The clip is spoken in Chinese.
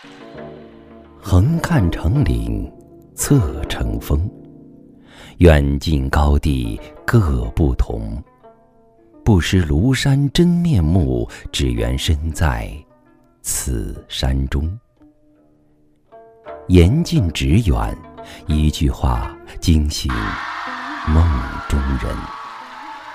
横看成岭，侧成峰，远近高低各不同。不识庐山真面目，只缘身在此山中。言尽纸远，一句话惊醒梦中人。